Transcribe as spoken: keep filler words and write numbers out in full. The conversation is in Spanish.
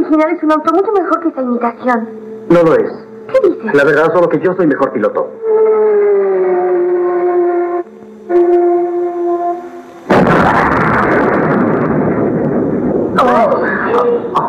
original es un auto mucho mejor que esta imitación. No lo es. ¿Qué dices? La verdad, solo que yo soy mejor piloto.